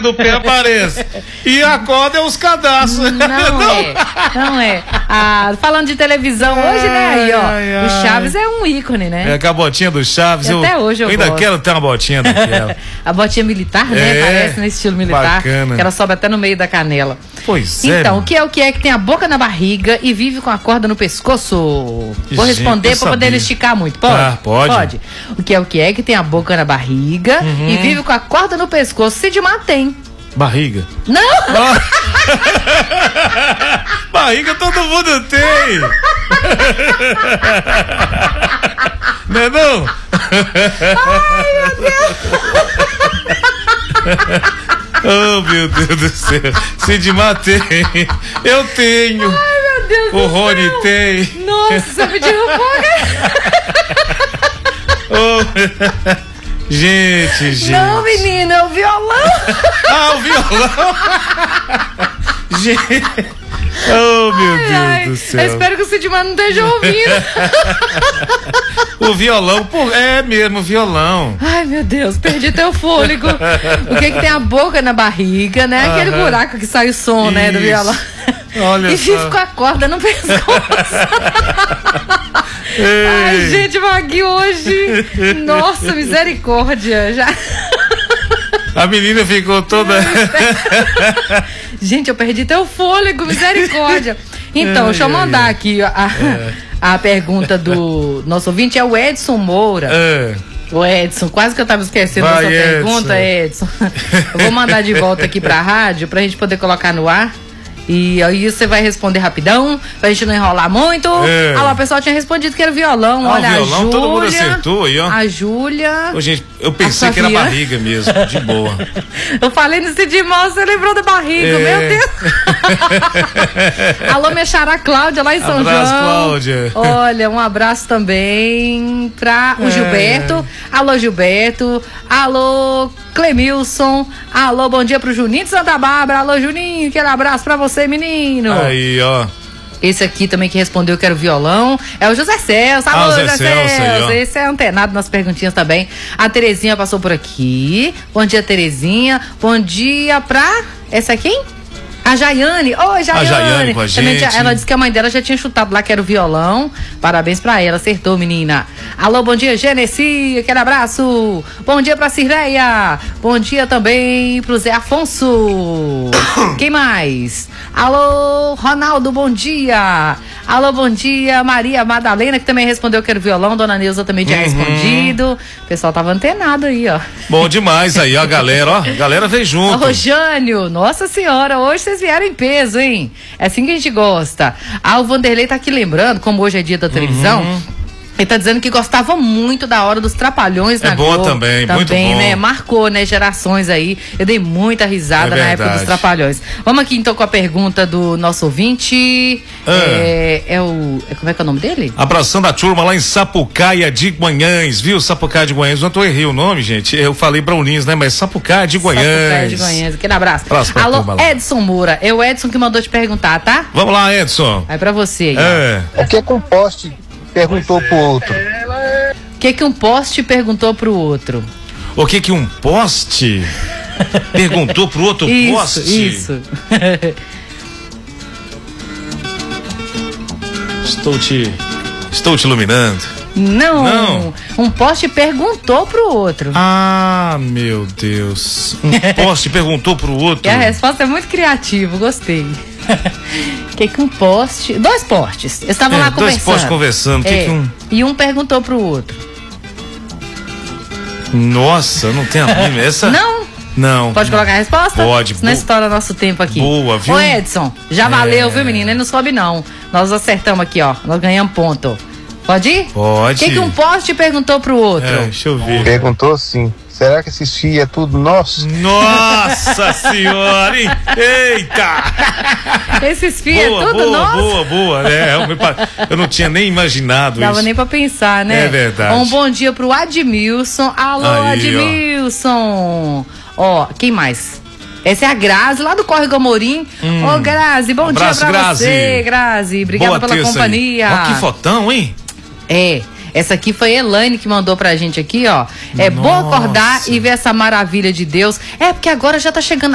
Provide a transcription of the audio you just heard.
do pé aparece. E a corda é os cadastros. Não é. Falando de televisão hoje, né? Aí, ó. O Chaves é um ícone, né? É com a botinha do Chaves. Até hoje eu ainda gosto. Quero ter uma botinha daquela. A botinha militar, né? Parece no estilo militar. Bacana. Que ela sobe até no meio da canela. Pois é. Então, o que é que tem a boca na barriga e vive com a corda no pescoço? Vou responder pra poder esticar muito. Pode? Pode. O que é que tem a boca na barriga e vive com a corda no pescoço? Sidmar tem. Barriga? Não! Barriga todo mundo tem! Não é não? Ai, meu Deus! Oh, meu Deus do céu. Sidmar tem. Eu tenho. Ai, meu Deus do céu. O Rony tem. Nossa, você me derrubou, Gente. Não, menina, é o violão. O violão. Gente. Oh, meu Deus do céu. Eu espero que o Sidmar não esteja ouvindo. O violão, é mesmo, violão. Ai, meu Deus, perdi teu fôlego. O que tem a boca na barriga, né? Aquele buraco que sai o som, né, do violão. Olha e vive com a corda no pescoço. Ai, gente, Magui, hoje. Nossa, misericórdia. Já. A menina ficou toda. Gente, eu perdi teu fôlego, misericórdia. Então, deixa eu mandar aqui a pergunta do nosso ouvinte, é o Edson Moura. O Edson, quase que eu tava esquecendo essa pergunta, Edson. Eu vou mandar de volta aqui pra rádio pra gente poder colocar no ar. E aí você vai responder rapidão, pra gente não enrolar muito. Alô, o pessoal tinha respondido que era violão. Olha, violão, a Júlia, todo mundo acertou aí, ó. A Júlia. Gente, eu pensei que era barriga mesmo, de boa. Eu falei no Sidmar, você lembrou da barriga, meu Deus. Alô, minha xará Cláudia, lá em São João. Abraço, Cláudia. Olha, um abraço também pra o Gilberto. Alô, Gilberto. Alô, Clemilson. Alô, bom dia pro Juninho de Santa Bárbara. Alô, Juninho, aquele abraço pra você, menino. Aí, ó. Esse aqui também que respondeu que era o violão é o José Celso. Alô, José Celso. Esse é antenado nas perguntinhas também. A Terezinha passou por aqui. Bom dia, Terezinha. Bom dia pra... Essa é quem? A Jaiane. Oi, Jaiane. A Jaiane com a gente. Ela disse que a mãe dela já tinha chutado lá que era o violão. Parabéns pra ela, acertou, menina. Alô, bom dia, Genesi, aquele abraço. Bom dia pra Cirleia. Bom dia também pro Zé Afonso. Quem mais? Alô, Ronaldo, bom dia. Alô, bom dia, Maria Madalena, que também respondeu que era o violão. Dona Neuza também tinha respondido. O pessoal tava antenado aí, ó. Bom demais aí, ó, galera, ó. A galera veio junto. Ô, Jânio, nossa senhora, hoje vocês vieram em peso, hein? É assim que a gente gosta. O Vanderlei tá aqui lembrando, como hoje é dia da televisão, ele tá dizendo que gostava muito da Hora dos Trapalhões na Globo. É bom também, muito bom. Né? Marcou, né? Gerações aí. Eu dei muita risada na época dos Trapalhões. Vamos aqui então com a pergunta do nosso ouvinte. Como é que é o nome dele? Abraçando a turma lá em Sapucaia de Guanhães, viu? Sapucaia de Guanhães. Ontem eu errei o nome, gente. Eu falei Braulins, né? Mas Sapucaia de Guanhães. Sapucaia de Guanhães. Aquele abraço. Alô, Edson Moura. É o Edson que mandou te perguntar, tá? Vamos lá, Edson. Vai pra você aí. O que é composto? Perguntou pro outro. O que um poste perguntou pro outro? O que um poste perguntou pro outro poste? Isso. Estou te iluminando. Não. Um poste perguntou pro outro. Ah, meu Deus. Um poste perguntou pro outro. E a resposta é muito criativa, gostei. Que um poste... Dois postes. Eles estavam lá conversando. Dois postes conversando. E um perguntou pro outro. Nossa, não tem a mínima. Essa... Não. Pode colocar a resposta? Pode. Não estoura nosso tempo aqui. Boa, viu? Ô, Edson, já valeu, viu, menina? Ele não sobe, não. Nós acertamos aqui, ó. Nós ganhamos ponto. Pode ir? Pode. O que um poste perguntou pro outro? Deixa eu ver. Perguntou sim. Será que esses fios é tudo nosso? Nossa senhora, hein? Eita! Esses fios é tudo nosso? Boa. Eu não tinha nem imaginado isso. Dava nem pra pensar, né? É verdade. Um bom dia pro Admilson. Alô, Admilson. Ó, quem mais? Essa é a Grazi, lá do Córrego Amorim. Ô, Grazi, bom dia pra você, Grazi. Obrigada pela companhia. Ó, que fotão, hein? Essa aqui foi a Elaine que mandou pra gente aqui, ó. É bom acordar e ver essa maravilha de Deus. Porque agora já tá chegando